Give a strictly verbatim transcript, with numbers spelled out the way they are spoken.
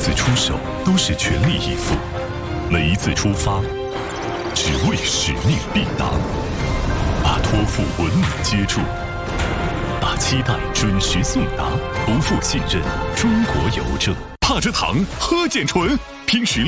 次出手都是全力以赴，每一次出发只为使命必达，把托付稳稳接住，把期待准时送达，不负信任。中国邮政，怕这糖喝减醇，拼实力。